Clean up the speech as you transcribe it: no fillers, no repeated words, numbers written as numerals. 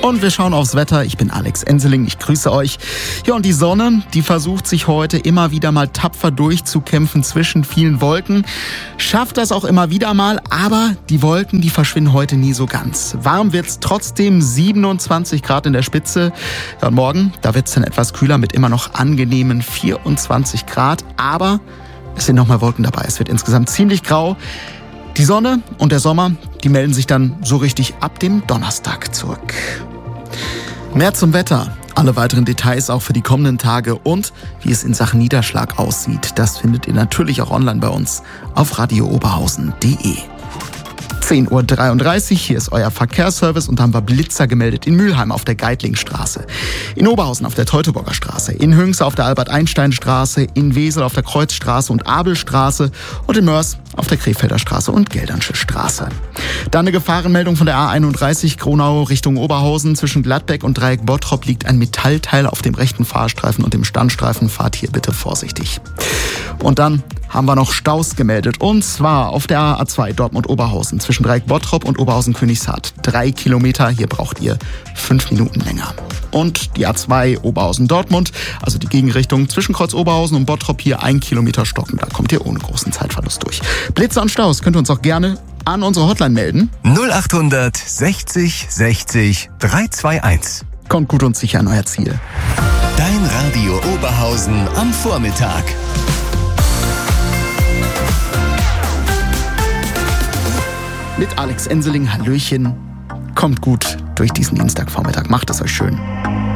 Und wir schauen aufs Wetter. Ich bin Alex Enseling, ich grüße euch. Ja, und die Sonne, die versucht sich heute immer wieder mal tapfer durchzukämpfen zwischen vielen Wolken. Schafft das auch immer wieder mal, aber die Wolken, die verschwinden heute nie so ganz. Warm wird's trotzdem, 27 Grad in der Spitze. Ja, und morgen, da wird's dann etwas kühler mit immer noch angenehmen 24 Grad. Aber es sind nochmal Wolken dabei. Es wird insgesamt ziemlich grau. Die Sonne und der Sommer, die melden sich dann so richtig ab dem Donnerstag zurück. Mehr zum Wetter, alle weiteren Details auch für die kommenden Tage und wie es in Sachen Niederschlag aussieht, das findet ihr natürlich auch online bei uns auf radiooberhausen.de. 10:33 Uhr, hier ist euer Verkehrsservice und da haben wir Blitzer gemeldet in Mülheim auf der Geitlingstraße, in Oberhausen auf der Teutoburger Straße, in Hünxe auf der Albert-Einstein-Straße, in Wesel auf der Kreuzstraße und Abelstraße und in Mörs auf der Krefelder Straße und Geldernsche Straße. Dann eine Gefahrenmeldung von der A31 Kronau Richtung Oberhausen. Zwischen Gladbeck und Dreieck Bottrop liegt ein Metallteil auf dem rechten Fahrstreifen und dem Standstreifen. Fahrt hier bitte vorsichtig. Und dann haben wir noch Staus gemeldet. Und zwar auf der A2 Dortmund-Oberhausen zwischen Dreieck Bottrop und Oberhausen-Königshardt. 3 Kilometer, hier braucht ihr 5 Minuten länger. Und die A2 Oberhausen-Dortmund, also die Gegenrichtung zwischen Kreuz Oberhausen und Bottrop, hier 1 Kilometer stocken. Da kommt ihr ohne großen Zeitverlust durch. Blitzer und Staus könnt ihr uns auch gerne an unsere Hotline melden. 0800 60 60 321. Kommt gut und sicher an euer Ziel. Dein Radio Oberhausen am Vormittag. Mit Alex Enseling, Hallöchen. Kommt gut durch diesen Dienstagvormittag. Macht es euch schön.